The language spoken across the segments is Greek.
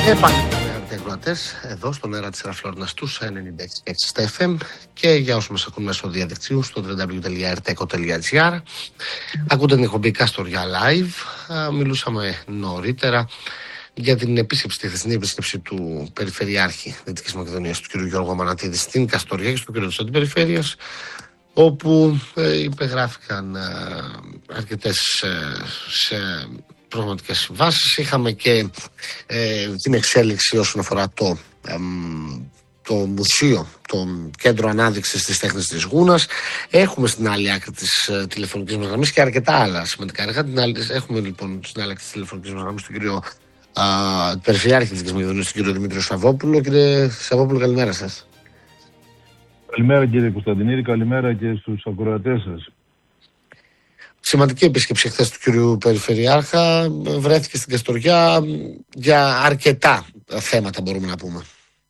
Αγαπητοί ακροατές, εδώ στον αέρα της Ραφλόρνας του 96 στα FM και για όσους μας ακούν μέσω διαδικτύου στο www.rteco.gr. Ακούτε την εκπομπή Καστοριά Live. Μιλούσαμε νωρίτερα για την επίσκεψη, τη χθεσινή επίσκεψη του Περιφερειάρχη Δυτικής Μακεδονίας, του κ. Γιώργου Αμανατίδη, στην Καστοριά και στο κ. της Αντιπεριφέρειας, όπου υπεγράφηκαν αρκετές σε προγραμματικές συμβάσεις. Είχαμε και την εξέλιξη όσον αφορά το μουσείο, το κέντρο ανάδειξης της τέχνης της Γούνας. Έχουμε στην άλλη άκρη της τηλεφωνικής μας γραμμής και αρκετά άλλα σημαντικά έργα. Έχουμε λοιπόν στην άλλη άκρη της τηλεφωνικής μας γραμμής τον κύριο Περιφερειάρχη της Μακεδονίας, τον κύριο Δημήτριο Σαββόπουλο. Κύριε Σαββόπουλο, καλημέρα σας. Καλημέρα κύριε Κωνσταντινίδη, καλημέρα και στους ακροατές σας. Σημαντική επίσκεψη χθες του κύριου Περιφερειάρχα, βρέθηκε στην Καστοριά για αρκετά θέματα, μπορούμε να πούμε.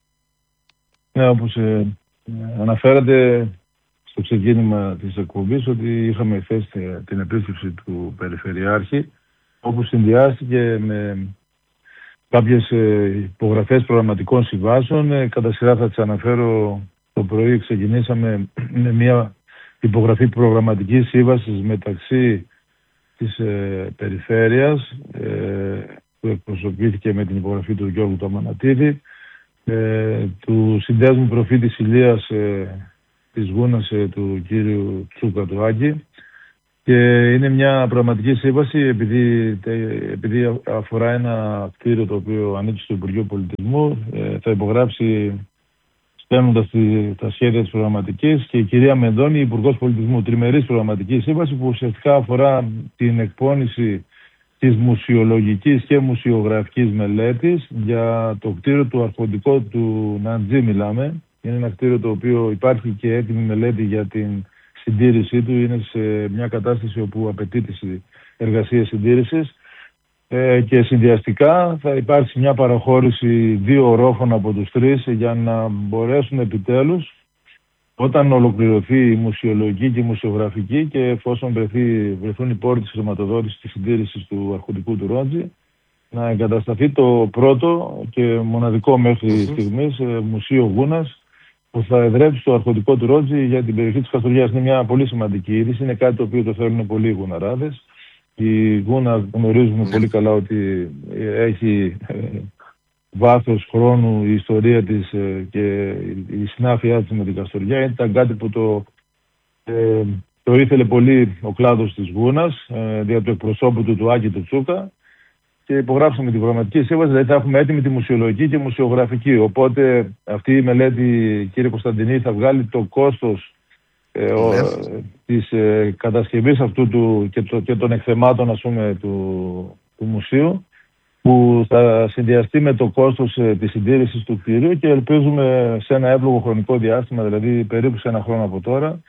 Ναι, όπως αναφέρατε στο ξεκίνημα της εκπομπής, ότι είχαμε θέσει την επίσκεψη του Περιφερειάρχη, όπου συνδυάστηκε με κάποιες υπογραφές προγραμματικών συμβάσεων. Κατά σειρά θα τις αναφέρω. Το πρωί ξεκινήσαμε με μια υπογραφή προγραμματικής σύμβασης μεταξύ της Περιφέρειας, που εκπροσωπήθηκε με την υπογραφή του Γιώργου του Αμανατίδη, του Συνδέσμου Προφήτης Ηλίας της Γούνας του κύριου Τσούκα του Άκη, και είναι μια προγραμματική σύμβαση επειδή αφορά ένα κτίριο το οποίο ανήκει στο Υπουργείο Πολιτισμού. Θα υπογράψει, στέλνοντας τα σχέδια της προγραμματικής, και η κυρία Μενδώνη, Υπουργός Πολιτισμού, τριμερής προγραμματική σύμβαση που ουσιαστικά αφορά την εκπόνηση της μουσιολογικής και μουσιογραφικής μελέτης για το κτίριο του Αρχοντικού του Ναντζή μιλάμε. Είναι ένα κτίριο το οποίο υπάρχει και έτοιμη μελέτη για την συντήρησή του. Είναι σε μια κατάσταση όπου απαιτείται εργασία συντήρησης. Και συνδυαστικά θα υπάρξει μια παραχώρηση 2 ορόφων από τους 3 για να μπορέσουν επιτέλους, όταν ολοκληρωθεί η μουσιολογική και η μουσιογραφική και εφόσον βρεθούν οι πόροι της χρηματοδότησης της συντήρησης του Αρχοντικού του Ρόντζη, να εγκατασταθεί το πρώτο και μοναδικό μέχρι στιγμής μουσείο Γούνας, που θα εδρεύσει το Αρχοντικό του Ρόντζη για την περιοχή της Καστοριάς. Είναι μια πολύ σημαντική είδηση, είναι κάτι το οποίο το θέλουν πολλοί οι Γουναράδες. Η Γούνα γνωρίζουμε πολύ καλά ότι έχει βάθος χρόνου η ιστορία της και η συνάφειά της με την Καστοριά. Ήταν κάτι που το ήθελε πολύ ο κλάδος της Γούνας, δια του εκπροσώπου του Άκη του Τσούκα, και υπογράψαμε την προγραμματική σύμβαση, δηλαδή θα έχουμε έτοιμη τη μουσιολογική και μουσιογραφική. Οπότε αυτή η μελέτη, κύριε Κωνσταντινή, θα βγάλει το κόστος της κατασκευής αυτού και των εκθεμάτων, ας πούμε, του μουσείου, που θα συνδυαστεί με το κόστος της συντήρησης του κτίριου, και ελπίζουμε σε ένα εύλογο χρονικό διάστημα, δηλαδή περίπου σε 1 χρόνο από τώρα,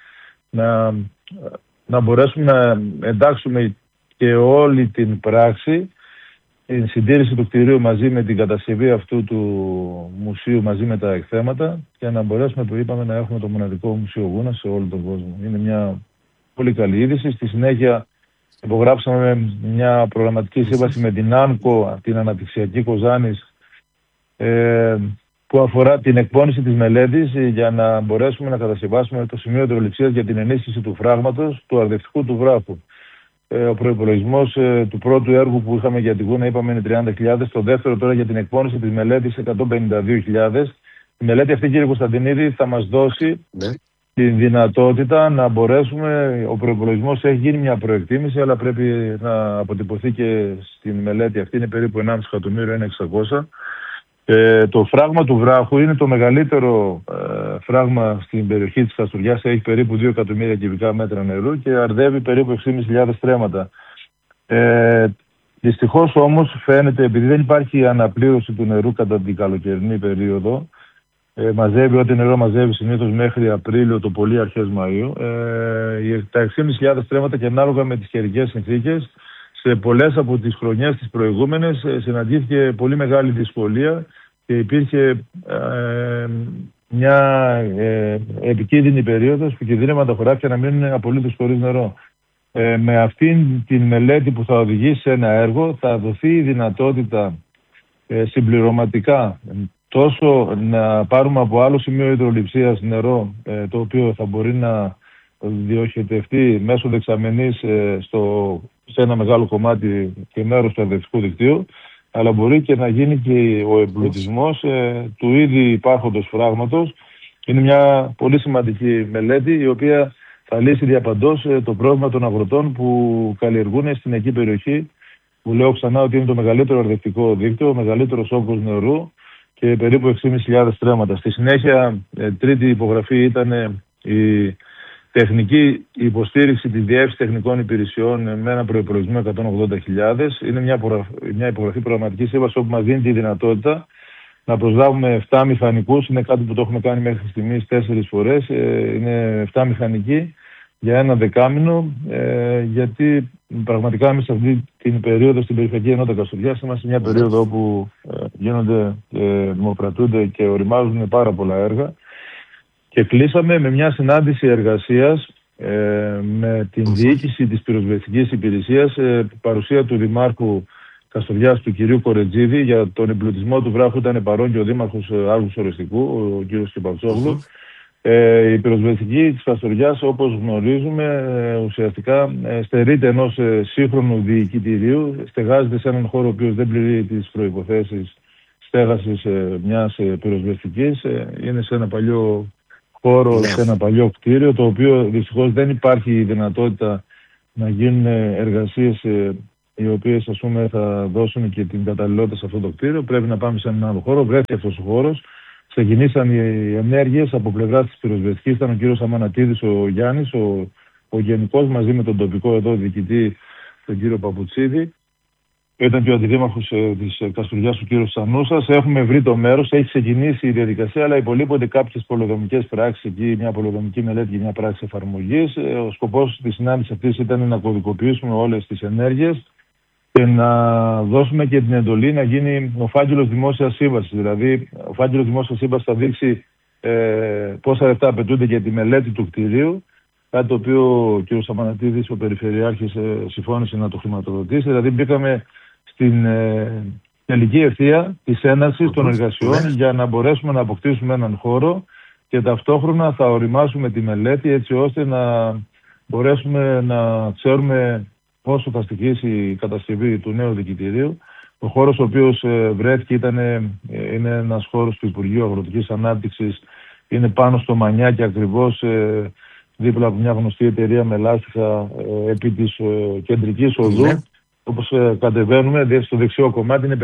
να μπορέσουμε να εντάξουμε και όλη την πράξη, την συντήρηση του κτηρίου μαζί με την κατασκευή αυτού του μουσείου, μαζί με τα εκθέματα, και να μπορέσουμε, που είπαμε, να έχουμε το μοναδικό μουσείο Γούνα σε όλο τον κόσμο. Είναι μια πολύ καλή είδηση. Στη συνέχεια υπογράψαμε μια προγραμματική σύμβαση με την ΆΝΚΟ, την Αναπτυξιακή Κοζάνης, που αφορά την εκπόνηση της μελέτης για να μπορέσουμε να κατασκευάσουμε το σημείο υδροληψίας για την ενίσχυση του φράγματος του αρδευτικού του βράχου. Ο προϋπολογισμός του πρώτου έργου που είχαμε για τη Γούνα, είπαμε, είναι 30.000. Το δεύτερο τώρα για την εκπόνηση της μελέτης 152.000. Η μελέτη αυτή, κύριε Κωνσταντινίδη, θα μας δώσει τη δυνατότητα να μπορέσουμε. Ο προϋπολογισμός έχει γίνει μια προεκτίμηση, αλλά πρέπει να αποτυπωθεί και στην μελέτη αυτή. Είναι περίπου 1,5 εκατομμύριο, 1.600. Το φράγμα του βράχου είναι το μεγαλύτερο φράγμα στην περιοχή της Καστοριάς. Έχει περίπου 2 εκατομμύρια κυβικά μέτρα νερού και αρδεύει περίπου 6.500 στρέμματα. Δυστυχώς όμως φαίνεται, επειδή δεν υπάρχει αναπλήρωση του νερού κατά την καλοκαιρινή περίοδο, μαζεύει ό,τι νερό μαζεύει συνήθως μέχρι Απρίλιο, το πολύ αρχές Μαΐου, τα 6.500 στρέμματα, και ανάλογα με τις καιρικές συνθήκες, σε πολλές από τις χρονιές τις προηγούμενες συναντήθηκε πολύ μεγάλη δυσκολία και υπήρχε μια επικίνδυνη περίοδος που κινδύνευαν τα χωράφια να μείνουν απολύτως χωρίς νερό. Με αυτήν την μελέτη που θα οδηγήσει σε ένα έργο θα δοθεί η δυνατότητα συμπληρωματικά τόσο να πάρουμε από άλλο σημείο υδρολειψίας νερό, το οποίο θα μπορεί να διοχετευτεί μέσω δεξαμενής σε ένα μεγάλο κομμάτι και μέρος του αδευτικού δικτύου, αλλά μπορεί και να γίνει και ο εμπλουτισμός του ήδη υπάρχοντος φράγματος. Είναι μια πολύ σημαντική μελέτη, η οποία θα λύσει διαπαντός το πρόβλημα των αγροτών που καλλιεργούν στην εκεί περιοχή, που λέω ξανά ότι είναι το μεγαλύτερο αρδευτικό δίκτυο, ο μεγαλύτερος όγκος νερού και περίπου 6.500 στρέμματα. Στη συνέχεια, τρίτη υπογραφή ήταν η τεχνική υποστήριξη της Διεύθυνσης Τεχνικών Υπηρεσιών με ένα προϋπολογισμό 180.000. Είναι μια υπογραφή προγραμματικής σύμβασης όπου μας δίνει τη δυνατότητα να προσλάβουμε 7 μηχανικούς. Είναι κάτι που το έχουμε κάνει μέχρι στιγμής 4 φορές. Είναι 7 μηχανικοί για ένα δεκάμηνο, γιατί πραγματικά εμείς σε αυτή την περίοδο στην Περιφερειακή Ενότητα Καστοριάς είμαστε σε μια περίοδο όπου γίνονται, δημοπρατούνται και οριμάζουν πάρα πολλά έργα. Και κλείσαμε με μια συνάντηση εργασίας με την διοίκηση της πυροσβεστικής υπηρεσίας, παρουσία του Δημάρχου Καστοριάς, του κυρίου Κορετζίδη. Για τον εμπλουτισμό του βράχου ήταν παρόν και ο Δήμαρχος Άργους Ορεστικού, ο κύριος Κυπατσόγλου. Η πυροσβεστική της Καστοριάς, όπως γνωρίζουμε, ουσιαστικά στερείται ενός σύγχρονου διοικητηρίου, στεγάζεται σε έναν χώρο ο οποίος δεν πληρεί τις προϋποθέσεις στέγασης μιας πυροσβεστικής. Είναι σε ένα παλιό χώρο, σε ένα παλιό κτίριο, το οποίο δυστυχώς δεν υπάρχει η δυνατότητα να γίνουν εργασίες οι οποίες, ας πούμε, θα δώσουν και την καταλληλότητα σε αυτό το κτίριο. Πρέπει να πάμε σε έναν άλλο χώρο. Βρέθηκε αυτός ο χώρος. Ξεκινήσαν οι ενέργειες από πλευράς της πυροσβεστικής. Ήταν ο κύριος Αμανατίδης, ο Γιάννης, ο γενικός, μαζί με τον τοπικό εδώ διοικητή, τον κύριο Παπουτσίδη. Ήταν και ο αντιδήμαρχος της Καστοριάς, ο κύριος Σανούσας. Έχουμε βρει το μέρος, έχει ξεκινήσει η διαδικασία, αλλά υπολείπονται κάποιες πολεοδομικές πράξεις εκεί, μια πολεοδομική μελέτη και μια πράξη εφαρμογής. Ο σκοπός της συνάντησης αυτής ήταν να κωδικοποιήσουμε όλες τις ενέργειες και να δώσουμε και την εντολή να γίνει ο φάκελος δημόσιας σύμβασης. Δηλαδή, ο φάκελος δημόσιας σύμβασης θα δείξει πόσα λεφτά απαιτούνται για τη μελέτη του κτηρίου. Κάτι το οποίο ο κ. Σαμανατίδης, ο Περιφερειάρχης, συμφώνησε να το χρηματοδοτήσει. Δηλαδή, μπήκαμε στην τελική ευθεία της έναρξης των εργασιών για να μπορέσουμε να αποκτήσουμε έναν χώρο και ταυτόχρονα θα οριμάσουμε τη μελέτη έτσι ώστε να μπορέσουμε να ξέρουμε πόσο θα στοιχήσει η κατασκευή του νέου διοικητηρίου. Ο χώρος ο οποίος βρέθηκε είναι ένας χώρος του Υπουργείου Αγροτικής Ανάπτυξης. Είναι πάνω στο Μανιάκι ακριβώς, δίπλα από μια γνωστή εταιρεία με λάστιχα επί της κεντρικής οδού. Όπως κατεβαίνουμε, στο δεξιό κομμάτι είναι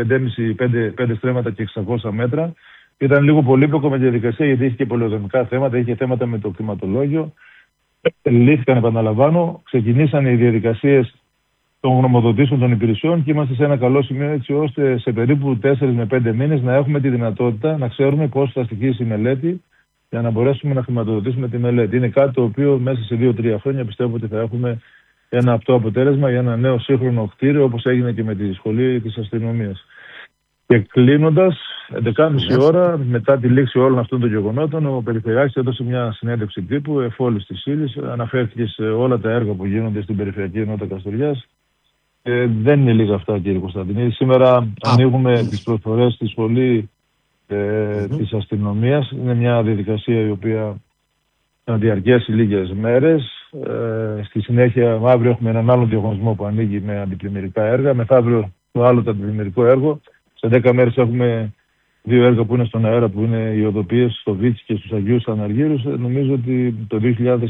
5 στρέμματα και 600 μέτρα. Ήταν λίγο πολύπλοκο με τη διαδικασία, γιατί είχε και πολεοδομικά θέματα, είχε θέματα με το κτηματολόγιο. Λύθηκαν, επαναλαμβάνω, ξεκινήσαν οι διαδικασίες των γνωμοδοτήσεων των υπηρεσιών και είμαστε σε ένα καλό σημείο, έτσι ώστε σε περίπου 4 με 5 μήνες να έχουμε τη δυνατότητα να ξέρουμε πώς θα στοιχήσει η μελέτη για να μπορέσουμε να χρηματοδοτήσουμε τη μελέτη. Είναι κάτι το οποίο μέσα σε 2-3 χρόνια πιστεύω ότι θα έχουμε ένα αυτό αποτέλεσμα για ένα νέο σύγχρονο κτίριο, όπως έγινε και με τη σχολή της αστυνομίας. Και κλείνοντας, 11.30 ώρα μετά τη λήξη όλων αυτών των γεγονότων, ο Περιφερειάρχης έδωσε μια συνέντευξη τύπου εφόλης της ύλης, αναφέρθηκε σε όλα τα έργα που γίνονται στην Περιφερειακή Ενότητα Καστοριάς. Δεν είναι λίγα αυτά, κύριε Κωνσταντινίδη. Σήμερα ανοίγουμε τις προσφορές στη σχολή της αστυνομίας. Είναι μια διαδικασία η οποία θα διαρκέσει λίγες μέρες. Στη συνέχεια, αύριο έχουμε έναν άλλο διαγωνισμό που ανοίγει με αντιπλημμυρικά έργα. Μεθαύριο το άλλο το αντιπλημμυρικό έργο. Σε 10 μέρες έχουμε 2 έργα που είναι στον αέρα, που είναι οι οδοποιίες στο Βίτσι και στους Αγίους Αναργύρους. Νομίζω ότι το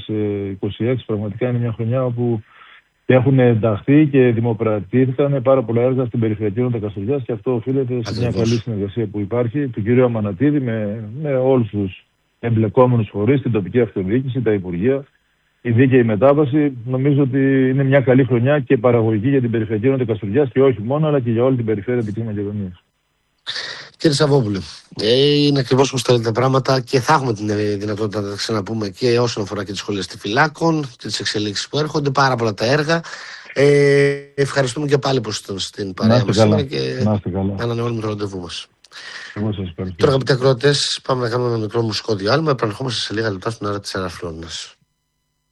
2026 πραγματικά είναι μια χρονιά όπου έχουν ενταχθεί και δημοπρατήθηκαν πάρα πολλά έργα στην Περιφερειακή Ενότητα Καστοριάς και αυτό οφείλεται σε μια καλή συνεργασία που υπάρχει του κ. Αμανατίδη με όλους τους εμπλεκόμενους φορείς, την τοπική αυτοδιοίκηση, τα υπουργεία, η δίκαιη μετάβαση. Νομίζω ότι είναι μια καλή χρονιά και παραγωγική για την Περιφερειακή Ενότητα Καστοριάς και όχι μόνο, αλλά και για όλη την περιφέρεια Δυτικής Μακεδονίας. Κύριε Σαββόπουλε, είναι ακριβώς όπως τα λέτε τα πράγματα και θα έχουμε την δυνατότητα να τα ξαναπούμε και όσον αφορά και τις σχολές τυφυλάκων και τις εξελίξεις που έρχονται, πάρα πολλά τα έργα. Ευχαριστούμε και πάλι που ήσασταν στην παρέα μας σήμερα και ανανεώνουμε το ραντεβού μας. Τώρα, αγαπητοί ακροατές, πάμε να κάνουμε ένα μικρό μουσικό διάλειμμα. Επανερχόμαστε σε λίγα λεπτά στην ώρα της Αεραφλώνας.